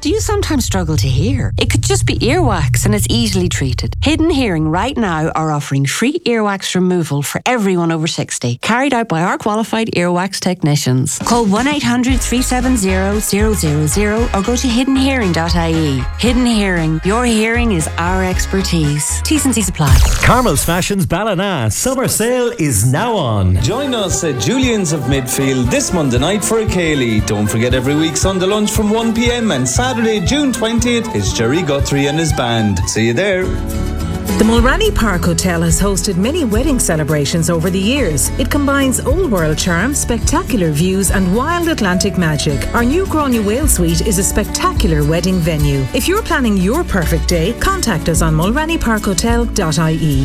you sometimes struggle to hear? It could just be earwax and it's easily treated. Hidden Hearing right now are offering free earwax removal for everyone over 60, carried out by our qualified earwax technicians. Call 1-800-370-000 or go to hiddenhearing.ie. Hidden Hearing, your hearing is our expertise. T's and C's apply. Carmel's Fashions Ballina summer sale is now on. Join us at Julian's of Midfield this Monday night for a Ceilidh. Don't forget every week Sunday lunch from 1pm and Saturday, June 20th is Jerry Guthrie and his band. See you there. The Mulranny Park Hotel has hosted many wedding celebrations over the years. It combines old world charm, spectacular views and wild Atlantic magic. Our new Gráinne Whale Suite is a spectacular wedding venue. If you're planning your perfect day, contact us on mulrannyparkhotel.ie.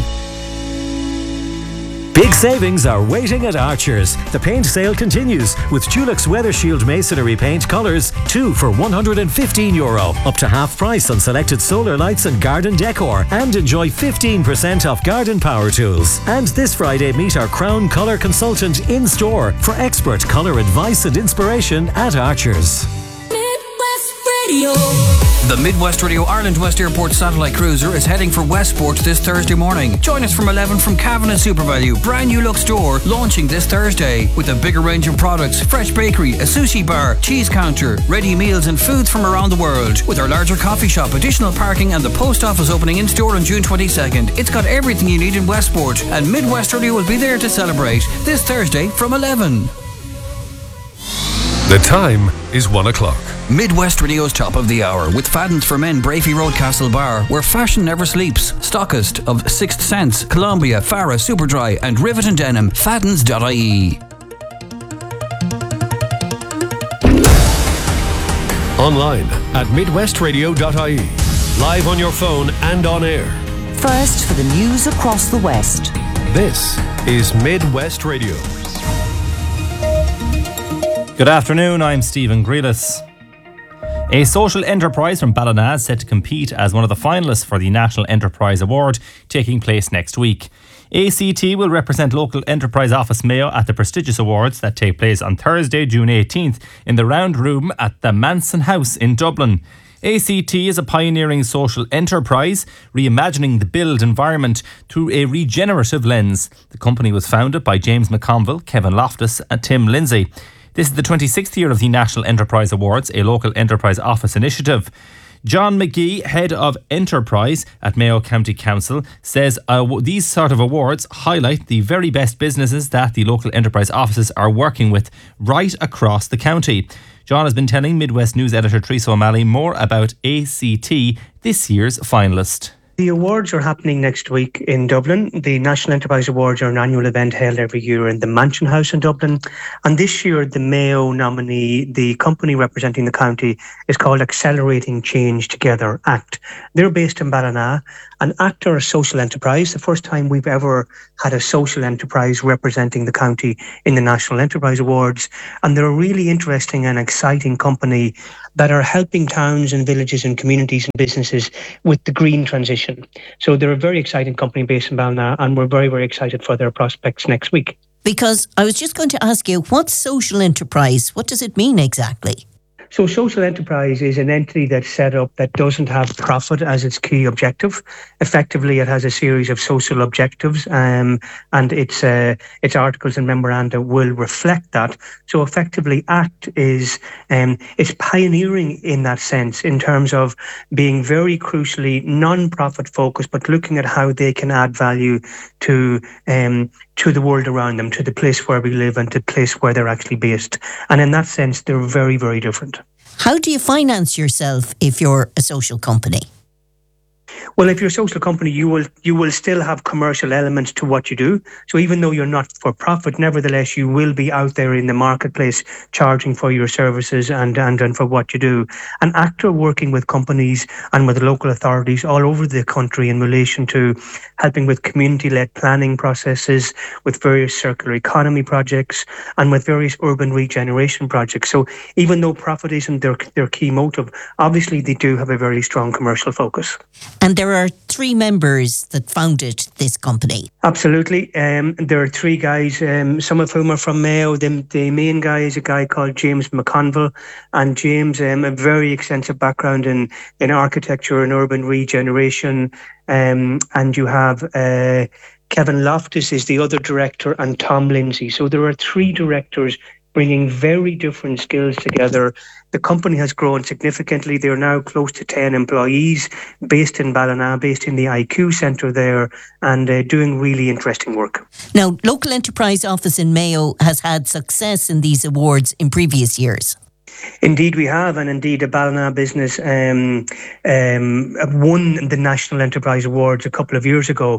Big savings are waiting at Archers. The paint sale continues with Dulux Weather Shield Masonry paint colours, 2 for €115, up to half price on selected solar lights and garden decor, and enjoy 15% off garden power tools. And this Friday, meet our Crown Colour consultant in store for expert colour advice and inspiration at Archers. The Midwest Radio Ireland West Airport satellite cruiser is heading for Westport this Thursday morning. Join us from 11 from Cavan and SuperValue, brand new look store, launching this Thursday with a bigger range of products, fresh bakery, a sushi bar, cheese counter, ready meals and foods from around the world. With our larger coffee shop, additional parking and the post office opening in store on June 22nd. It's got everything you need in Westport, and Midwest Radio will be there to celebrate this Thursday from 11. The time is 1 o'clock. Midwest Radio's Top of the Hour with Fadden's for Men, Brafey Road, Castle Bar, where fashion never sleeps. Stockist of Sixth Sense, Columbia, Farah, Superdry and Rivet and Denim. Faddens.ie. Online at midwestradio.ie. Live on your phone and on air. First for the news across the West. This is Midwest Radio. Good afternoon, I'm Stephen Grealis. A social enterprise from Ballina is set to compete as one of the finalists for the National Enterprise Award, taking place next week. ACT will represent Local Enterprise Office Mayo at the prestigious awards that take place on Thursday, June 18th in the Round Room at the Manson House in Dublin. ACT is a pioneering social enterprise, reimagining the built environment through a regenerative lens. The company was founded by James McConville, Kevin Loftus and Tim Lindsay. This is the 26th year of the National Enterprise Awards, a local enterprise office initiative. John McGee, head of enterprise at Mayo County Council, says these sort of awards highlight the very best businesses that the local enterprise offices are working with right across the county. John has been telling Midwest News editor Teresa O'Malley more about ACT, this year's finalist. The awards are happening next week in Dublin. The National Enterprise Awards are an annual event held every year in the Mansion House in Dublin. And this year, the Mayo nominee, the company representing the county, is called Accelerating Change Together, ACT. They're based in Ballina. And ACT are a social enterprise, the first time we've ever had a social enterprise representing the county in the National Enterprise Awards. And they're a really interesting and exciting company that are helping towns and villages and communities and businesses with the green transition. So they're a very exciting company based in Ballina, and we're very, very excited for their prospects next week. Because I was just going to ask you, what's social enterprise? What does it mean exactly? So social enterprise is an entity that's set up that doesn't have profit as its key objective. Effectively, it has a series of social objectives, and its articles and memoranda will reflect that. So effectively, ACT is pioneering in that sense in terms of being very crucially non-profit focused, but looking at how they can add value to the world around them, to the place where we live and to the place where they're actually based. And in that sense, they're very, very different. How do you finance yourself if you're a social company? Well, if you're a social company, you will still have commercial elements to what you do. So even though you're not for profit, nevertheless, you will be out there in the marketplace charging for your services and for what you do. And ACT are working with companies and with local authorities all over the country in relation to helping with community-led planning processes, with various circular economy projects, and with various urban regeneration projects. So even though profit isn't their key motive, obviously they do have a very strong commercial focus. And And there are 3 members that founded this company. Absolutely. There are 3 guys, some of whom are from Mayo. The main guy is a guy called James McConville. And James, a very extensive background in architecture and urban regeneration. And you have Kevin Loftus is the other director, and Tom Lindsay. So there are 3 directors bringing very different skills together. The company has grown significantly. They're now close to 10 employees based in Ballina, based in the IQ Centre there, and doing really interesting work. Now, Local Enterprise Office in Mayo has had success in these awards in previous years. Indeed we have, and indeed a Ballina business won the National Enterprise Awards a couple of years ago.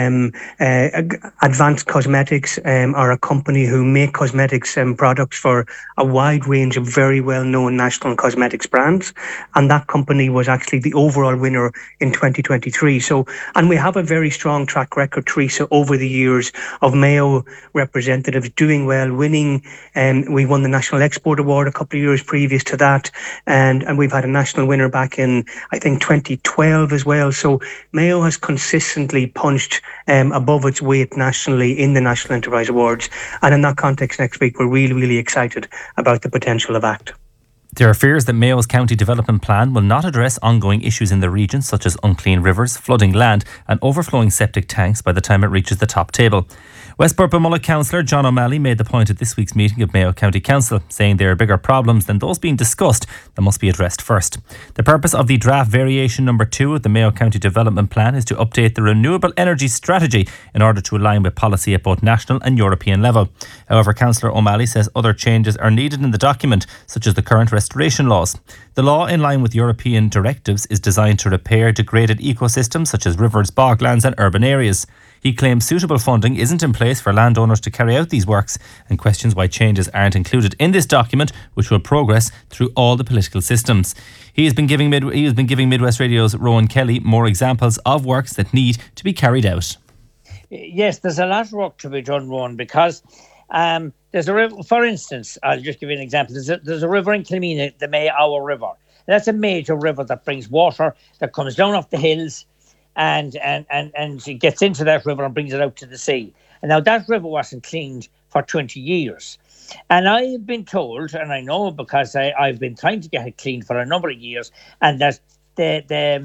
Advanced Cosmetics are a company who make cosmetics products for a wide range of very well-known national cosmetics brands, and that company was actually the overall winner in 2023. And we have a very strong track record, Teresa, over the years of Mayo representatives doing well, winning. We won the National Export Award a couple of years previous to that, and we've had a national winner back in, I think, 2012 as well. So Mayo has consistently punched above its weight nationally in the National Enterprise Awards, and in that context next week we're really, really excited about the potential of ACT. There are fears that Mayo's county development plan will not address ongoing issues in the region, such as unclean rivers, flooding land and overflowing septic tanks by the time it reaches the top table. Westport Bumullough Councillor John O'Malley made the point at this week's meeting of Mayo County Council, saying there are bigger problems than those being discussed that must be addressed first. The purpose of the draft variation number 2 of the Mayo County Development Plan is to update the renewable energy strategy in order to align with policy at both national and European level. However, Councillor O'Malley says other changes are needed in the document, such as the current restoration laws. The law, in line with European directives, is designed to repair degraded ecosystems such as rivers, boglands and urban areas. He claims suitable funding isn't in place for landowners to carry out these works and questions why changes aren't included in this document, which will progress through all the political systems. He has been giving Midwest Radio's Rowan Kelly more examples of works that need to be carried out. Yes, there's a lot of work to be done, Rowan, because there's a river, for instance, I'll just give you an example. There's a river in Kilmena, the Mayowa River. That's a major river that brings water that comes down off the hills and it gets into that river and brings it out to the sea. And now that river wasn't cleaned for 20 years. And I've been told, and I know because I've been trying to get it cleaned for a number of years, and that they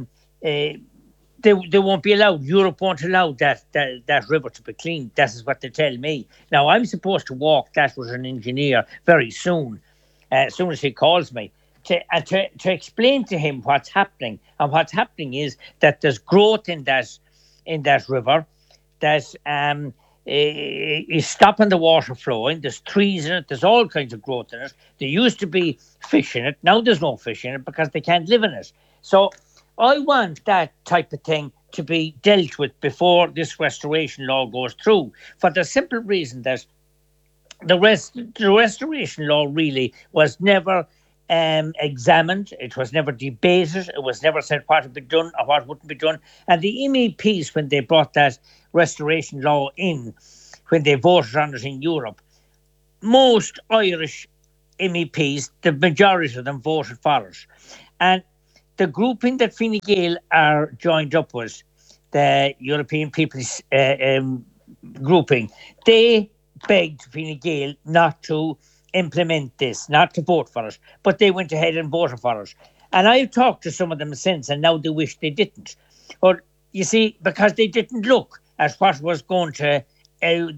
won't be allowed. Europe won't allow that river to be cleaned. That is what they tell me. Now, I'm supposed to walk that with an engineer very soon, as soon as he calls me, to explain to him what's happening. And what's happening is that there's growth in that river that is stopping the water flowing. There's trees in it. There's all kinds of growth in it. There used to be fish in it. Now there's no fish in it because they can't live in it. So I want that type of thing to be dealt with before this restoration law goes through, for the simple reason that the restoration law really was never examined. It was never debated. It was never said what would be done or what wouldn't be done. And the MEPs, when they brought that restoration law in, when they voted on it in Europe, most Irish MEPs, the majority of them voted for it. And the grouping that Fine Gael are joined up with, the European People's grouping, they begged Fine Gael not to implement this, not to vote for it, but they went ahead and voted for it. And I've talked to some of them since, and now they wish they didn't. But you see, because they didn't look at what was going to when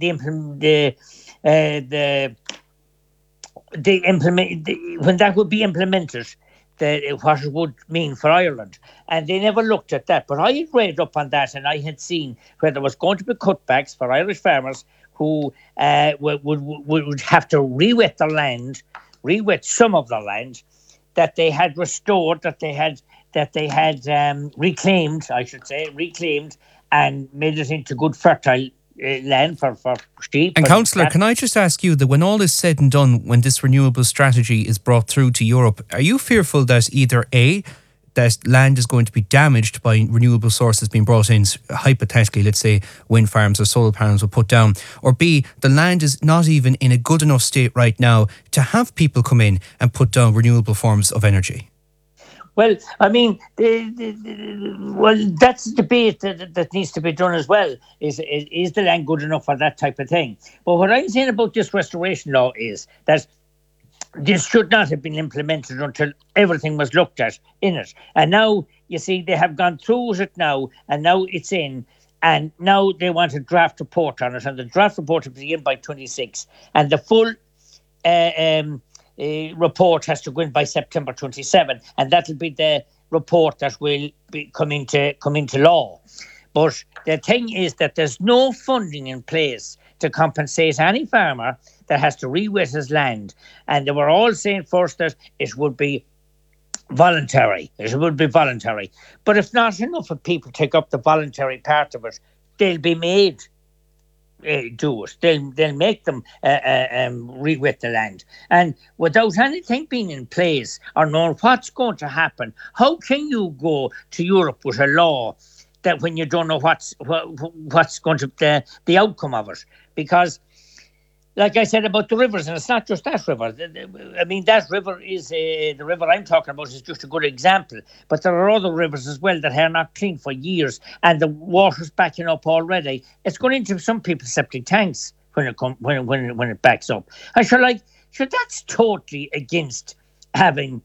that would be implemented, what it would mean for Ireland. And they never looked at that. But I had read up on that, and I had seen where there was going to be cutbacks for Irish farmers who would have to re-wet some of the land that they had restored, that they had reclaimed, and made it into good fertile land for sheep. And Councillor, can I just ask you that when all is said and done, when this renewable strategy is brought through to Europe, are you fearful that either A, that land is going to be damaged by renewable sources being brought in, hypothetically, let's say wind farms or solar panels were put down, or B, the land is not even in a good enough state right now to have people come in and put down renewable forms of energy? Well, I mean, that's a debate that needs to be done as well. Is the land good enough for that type of thing? But what I'm saying about this restoration law is that this should not have been implemented until everything was looked at in it. And now, you see, they have gone through it now, and now it's in. And now they want a draft report on it, and the draft report will be in by 26. And the full report has to go in by September 27, and that'll be the report that will come into law. But the thing is that there's no funding in place to compensate any farmer that has to re-wet his land. And they were all saying first that it would be voluntary. It would be voluntary. But if not enough of people take up the voluntary part of it, they'll be made do it. They'll make them re-wet the land. And without anything being in place or knowing what's going to happen, how can you go to Europe with a law that when you don't know what's going to the outcome of it? Because, like I said about the rivers, and it's not just that river. I mean, that river is the river I'm talking about is just a good example. But there are other rivers as well that are not clean for years, and the water's backing up already. It's going into some people's septic tanks when it backs up. I feel like that's totally against having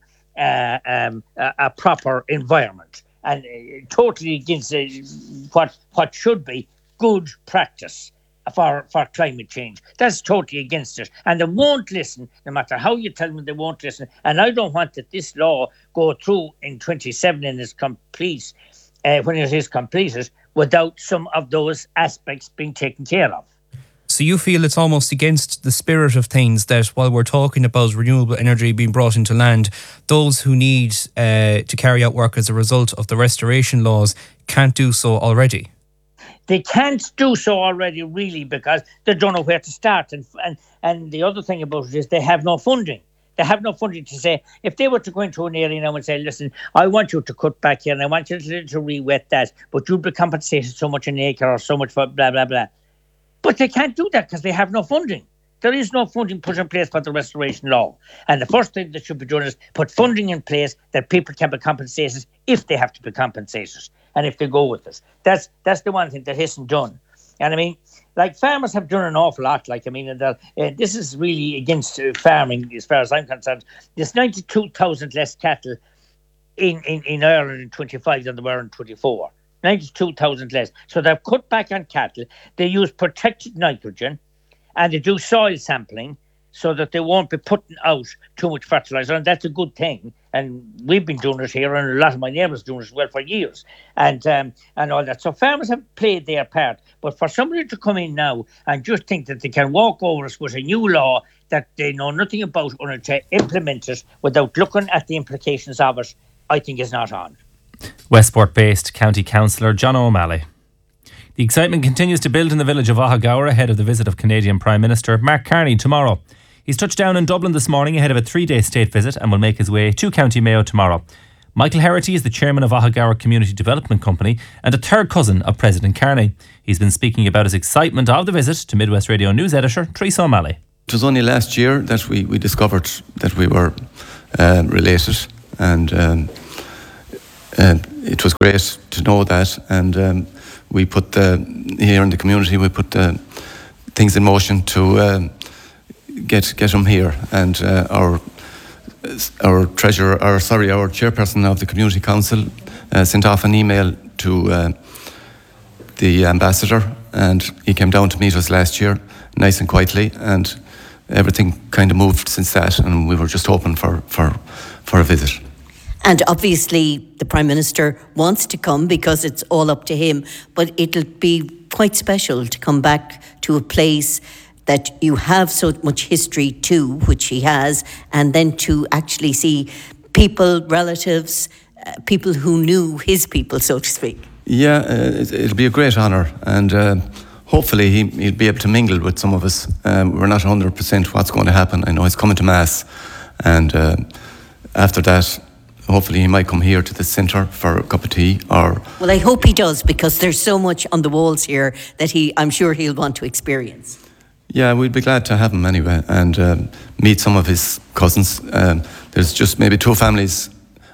a proper environment, and totally against what should be good practice for climate change. That's totally against it. And they won't listen, no matter how you tell them, they won't listen. And I don't want that this law go through in 27 and is complete, when it is completed, without some of those aspects being taken care of. So you feel it's almost against the spirit of things that while we're talking about renewable energy being brought into land, those who need to carry out work as a result of the restoration laws can't do so already? They can't do so already, really, because they don't know where to start. And the other thing about it is they have no funding. They have no funding to say, if they were to go into an area now and say, listen, I want you to cut back here and I want you to re-wet that, but you'll be compensated so much an acre or so much for blah, blah, blah. But they can't do that because they have no funding. There is no funding put in place for the restoration law. And the first thing that should be done is put funding in place that people can be compensated if they have to be compensated and if they go with it. That's the one thing that isn't done. And I mean, like, farmers have done an awful lot. Like, I mean, this is really against farming as far as I'm concerned. There's 92,000 less cattle in Ireland in 25 than there were in 24. 92,000 less. So they've cut back on cattle. They use protected nitrogen, and they do soil sampling so that they won't be putting out too much fertilizer, and that's a good thing. And we've been doing it here, and a lot of my neighbours doing it as well for years, and all that. So farmers have played their part, but for somebody to come in now and just think that they can walk over us with a new law that they know nothing about or to implement it without looking at the implications of it, I think is not on. Westport-based County Councillor John O'Malley. The excitement continues to build in the village of Ahagowra ahead of the visit of Canadian Prime Minister Mark Carney tomorrow. He's touched down in Dublin this morning ahead of a 3-day state visit and will make his way to County Mayo tomorrow. Michael Herity is the chairman of Ahagowra Community Development Company and a third cousin of President Carney. He's been speaking about his excitement of the visit to Midwest Radio News editor Teresa O'Malley. It was only last year that we discovered that we were related, and it was great to know that, and we put here in the community, we put things in motion to get him here, and our chairperson of the community council sent off an email to the ambassador, and he came down to meet us last year, nice and quietly, and everything kind of moved since that, and we were just hoping for a visit. And obviously the Prime Minister wants to come because it's all up to him, but it'll be quite special to come back to a place that you have so much history to, which he has, and then to actually see people, relatives, people who knew his people, so to speak. Yeah, it'll be a great honour, and hopefully he'll be able to mingle with some of us. We're not 100% what's going to happen. I know he's coming to Mass, and after that, hopefully he might come here to the centre for a cup of tea. Well, I hope he does, because there's so much on the walls here that I'm sure he'll want to experience. Yeah, we'd be glad to have him anyway, and meet some of his cousins. There's just maybe 2 families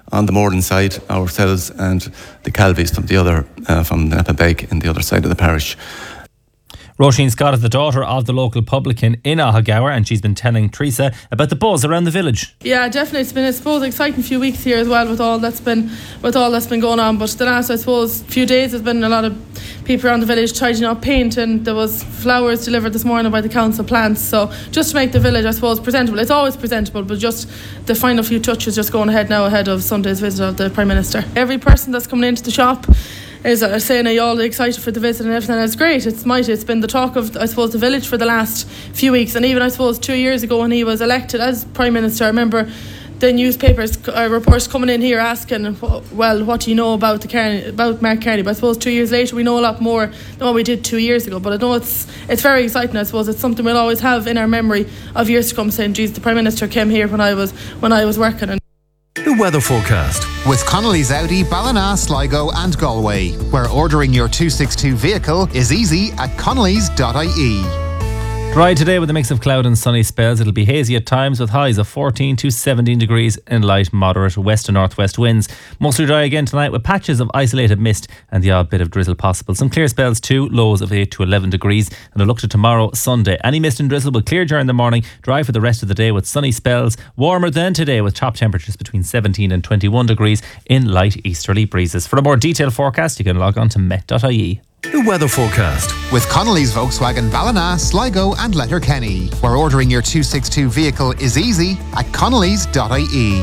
on the Moreland side, ourselves and the Calvies from the other, from Napabeg in the other side of the parish. Roisin Scott is the daughter of the local publican in Ahagower, and she's been telling Teresa about the buzz around the village. Yeah, definitely. It's been, I suppose, exciting few weeks here as well with all that's been going on. But the last, I suppose, few days there's been a lot of people around the village tidying up paint, and there was flowers delivered this morning by the council plants. So just to make the village, I suppose, presentable. It's always presentable, but just the final few touches just going ahead now ahead of Sunday's visit of the Prime Minister. Every person that's coming into the shop is saying, are you all excited for the visit and everything? And it's great. It's mighty. It's been the talk of, I suppose, the village for the last few weeks. And even, I suppose, 2 years ago when he was elected as Prime Minister, I remember the newspapers reports coming in here asking, well, what do you know about Mark Carney? But I suppose 2 years later we know a lot more than what we did 2 years ago. But I know it's very exciting. I suppose it's something we'll always have in our memory of years to come, saying, geez, the Prime Minister came here when I was working. And the weather forecast with Connolly's Audi, Ballina, Sligo and Galway, where ordering your 262 vehicle is easy at connellys.ie. Dry today with a mix of cloud and sunny spells. It'll be hazy at times with highs of 14 to 17 degrees in light moderate west to northwest winds. Mostly dry again tonight with patches of isolated mist and the odd bit of drizzle possible. Some clear spells too, lows of 8 to 11 degrees. And a look to tomorrow, Sunday. Any mist and drizzle will clear during the morning, dry for the rest of the day with sunny spells. Warmer than today with top temperatures between 17 and 21 degrees in light easterly breezes. For a more detailed forecast, you can log on to met.ie. The weather forecast with Connolly's Volkswagen Ballina, Sligo and Letterkenny, where ordering your 262 vehicle is easy at connellys.ie.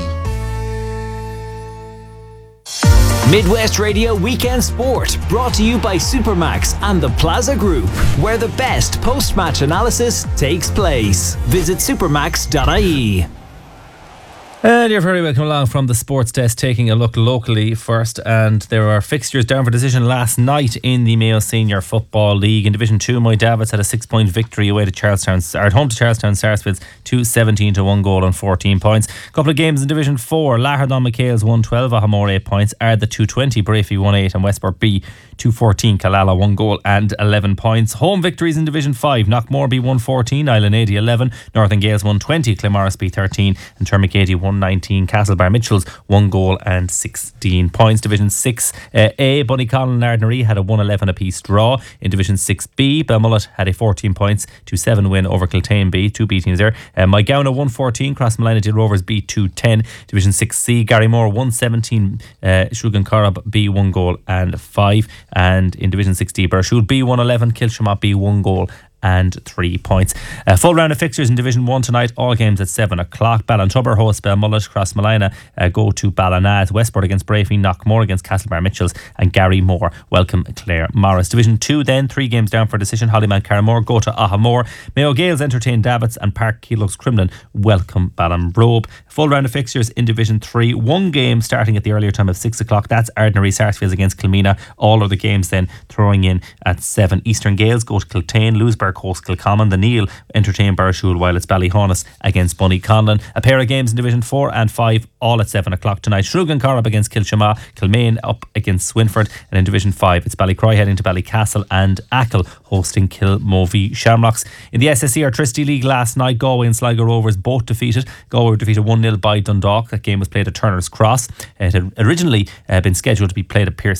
Midwest Radio Weekend Sport, brought to you by Supermax and the Plaza Group, where the best post-match analysis takes place. Visit supermax.ie. And you're very welcome along from the sports desk, taking a look locally first. And there are fixtures down for decision last night in the Mayo Senior Football League. In Division 2, Moy Davits had a 6-point victory away to Charlestown, or at home to Charlestown Sarsfields, 2-17 to 1 goal and 14 points. A couple of games in Division 4, Lahardon McHale's 1-12, Ahamore 8 points, Ardha 2-20, Brafey 1-8 and Westport B 2-14, Killala 1 goal and 11 points. Home victories in Division 5, Knockmorby 1-14, Island 80 11, Northern Gales 1-20, Claremorris B 13 and Termagady 1-19, Castlebar Mitchells 1 goal and 16 points. Division 6 A, Bunnycolin and Ardnaree had a 1-11 apiece draw. In Division 6B, Belmullet had a 14 points to 7 win over Kiltane B, 2 beatings there. Mygowna 1-14, Crossmolina did Rovers B 2-10. Division 6C, Garrymore 1-17, Shrúgan Corrib B 1 goal and 5. And in Division 6D, Burshul B 1-11, Kilshamot B 1 goal and 3 points. Full round of fixtures in Division 1 tonight, all games at 7 o'clock. Ballintubber hosts Belmullet, Crossmolina go to Ballina, Westport against Brafey, Knockmore against Castlebar Mitchells and Garrymore welcome Claremorris. Division 2 then, 3 games down for decision. Hollyman Carramore go to Ahamore, Mayo Gales entertain Davits and Park Keelox Crimlin welcome Ballinrobe. Full round of fixtures in Division 3, 1 game starting at the earlier time of 6 o'clock. That's Ardnaree Sarsfields against Kilmina. All of the games then throwing in at 7. Eastern Gales go to Kiltane, Lewisburg host Kilcommon, the Neil entertain Burshul, while it's Ballyhonus against Bunnyconlin. A pair of games in Division 4 and 5 all at 7 o'clock tonight. Shrúgan Corrib against Kilshamot, Kilmaine up against Swinford, and in Division 5 it's Ballycroy heading to Ballycastle and Achill hosting Kilmovie Shamrocks. In the SSE Tricity League last night, Galway and Sligo Rovers both defeated. Galway were defeated 1-0 by Dundalk. That game was played at Turner's Cross. It had originally been scheduled to be played at Pearse